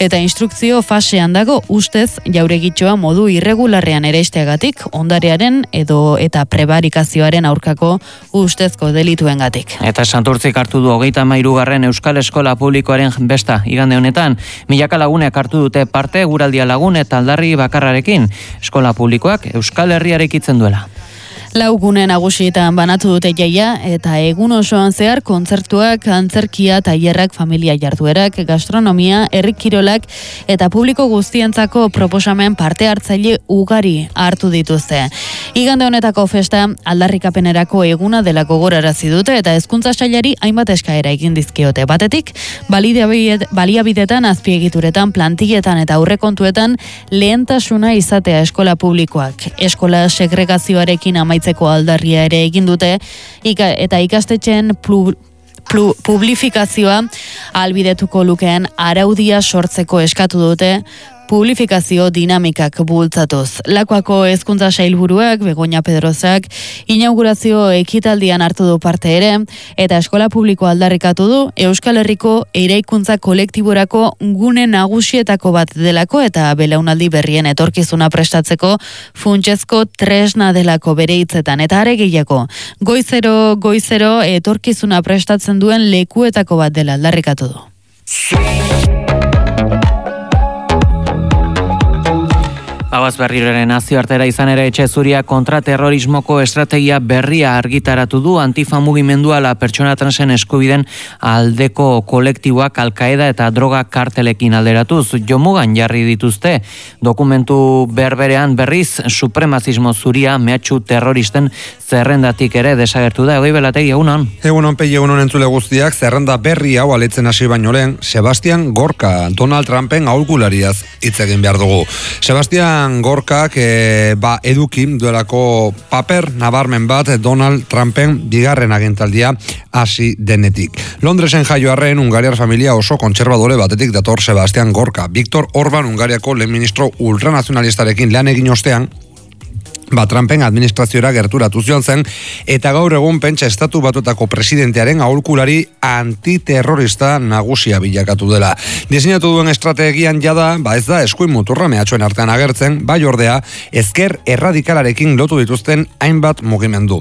eta instrukzio fasean dago ustez jauregitxoa modu irregularrean ereisteagatik, ondarearen eta prebarikazioaren aurkako ustezko delituengatik. Eta Santurtzik hartu du 33. Euskal Eskola Publikoaren besta igande honetan. Milaka lagunek hartu dute parte Guraldia Lagun eta Aldarri Bakarrarekin. Eskola Publikoak Euskal Herria eraikitzen duela. Laugune nagusietan banatu dute jaia eta egun osoan zehar kontzertuak, antzerkia, tailerrak, familia jarduerak, gastronomia, herri kirolak eta publiko guztientzako proposamen parte hartzaile ugari hartu dituzte. Igande honetako festa aldarrikapenerako eguna dela gogorarazi dute eta hezkuntza sailari hainbat eskaera egin dizkiote. Batetik, baliabidetan, azpiegituretan, plantilletan eta aurrekontuetan lehentasuna izatea eskola publikoak. Eskola segregazioarekin amaitzeko aldarria ere egin dute eta ikastetxeen publifikazioa ahalbidetuko lukeen araudia sortzeko eskatu dute publifikazio dinamikak bultzatuz. Lakuako hezkuntza sailburuak, Begoña Pedrozak, inaugurazio ekitaldian hartu du parte ere, eta eskola publiko aldarrikatu du Euskal Herriko eraikuntza kolektiborako gune nagusietako bat delako eta belaunaldi berrien etorkizuna prestatzeko funtsezko tresna delako bere hitzetan. Eta are gehiago, goizero etorkizuna prestatzen duen lekuetako bat dela aldarrikatu du. Aguas berriroren nazioartera izan ere etxe zuria kontraterrorismoko estrategia berria argitaratu du Antifa mugimendua la pertsona transen eskubiden aldeko kolektiboak Al-Qaeda eta droga kartelekin alderatuz. Jomugan jarri dituzte dokumentu berberean berriz supremazismo zuria mehatxu terroristen zerrendatik ere desagertu da. Egoi Belategi, egunon? Egunon pei, egunon entzule guztiak, zerrenda berri hau aletzen hasi baino lehen, Sebastian Gorka, Donald Trumpen aholkulariaz hitz egin behar dugu. Sebastian Gorkak eduki duelako paper nabarmen bat Donald Trumpen bigarren agintaldia hasi denetik. Londresen jaioarren Hungariar familia oso kontserbadore batetik dator Sebastian Gorka. Viktor Orban Hungariako lehen ministro ultranazionalistarekin lan egin ostean, Trumpen administrazioa gerturatu zion zen, eta gaur egun pentsa estatu batuetako presidentearen aholkulari antiterrorista nagusia bilakatu dela. Diseinatu duen estrategian jada, ez da eskuin muturra mehatxoen artean agertzen, bai ordea, ezker erradikalarekin lotu dituzten hainbat mugimendu.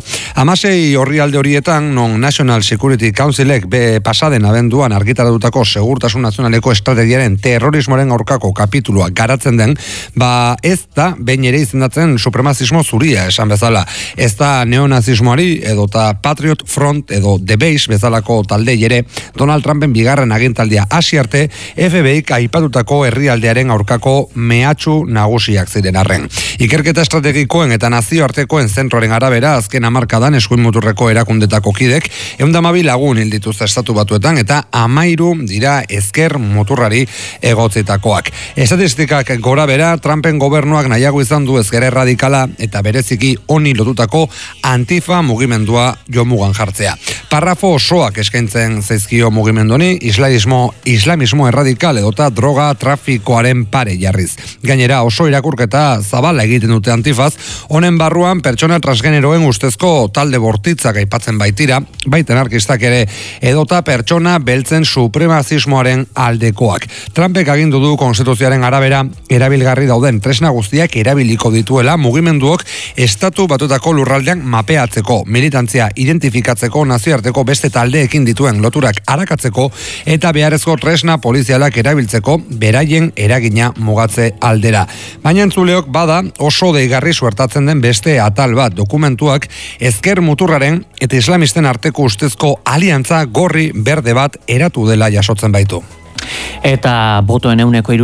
16 orrialde horietan, non National Security Councilek pasaden abenduan argitaratutako segurtasun nazionaleko estrategiaren terrorismoaren aurkako kapitulua garatzen den, ez da behin ere izendatzen supremazismo zuria esan bezala. Ez da neonazismoari edota Patriot Front edo The Base bezalako taldei ere Donald Trumpen bigarren agintaldia hasi arte FBIk aipatutako herrialdearen aurkako mehatxu nagusiak ziren arren. Ikerketa estrategikoen eta nazioartekoen zentroaren arabera azken hamarkadan eskuin muturreko erakundetako kidek 112 lagun hil dituzte estatu batuetan eta 13 dira ezker muturrari egotzitakoak. Estatistikak gora bera Trumpen gobernuak nahiago izan du ezker erradikala eta bereziki honi lotutako Antifa mugimendua jomugan jartzea. Parrafo osoak eskaintzen zaizkio mugimendoni islamismo erradikal edota droga trafikoaren pare jarriz. Gainera oso irakurketa zabala egiten dute Antifaz, honen barruan pertsona transgeneroen ustezko talde bortitzak aipatzen baitira, baiten anarkistak ere edota pertsona beltzen supremazismoaren aldekoak. Trumpek agindu du konstituzioaren arabera erabilgarri dauden tresna guztiak erabiliko dituela mugimenduok estatu batuetako lurraldean mapeatzeko, militantzia identifikatzeko, nazioarteko beste taldeekin dituen loturak arakatzeko eta beharrezko tresna polizialak erabiltzeko beraien eragina mugatze aldera. Baina entzuleok bada oso deigarri suertatzen den beste atal bat dokumentuak ezker muturraren eta islamisten arteko ustezko aliantza gorri berde bat eratu dela jasotzen baitu. Eta botoen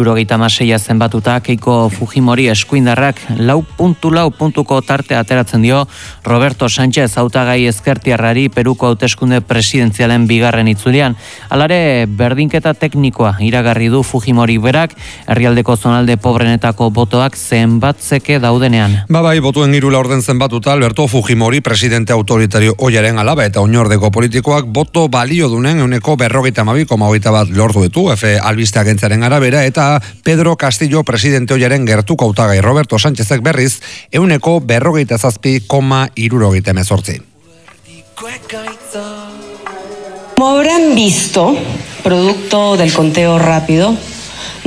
76 zenbatuta Keiko Fujimori eskuindarrak 4.4 puntuko tarte ateratzen dio Roberto Sánchez hautagai ezkertiarrari Peruko hauteskunde presidenzialen bigarren itzulian. Halare berdinketa teknikoa iragarri du Fujimori berak, herrialdeko zonalde pobrenetako botoak zenbatzeke daudenean. Bai, botuen 3 laurden zenbatuta Alberto Fujimori presidente autoritario oiaren alaba eta oinordeko politikoak boto balio dunen 52,21 lortu ditu albiste agentzaren arabera eta Pedro Castillo presidente oiaren gertuko hautagai Roberto Sánchezek berriz 57,78. Como habrán visto, producto del conteo rápido,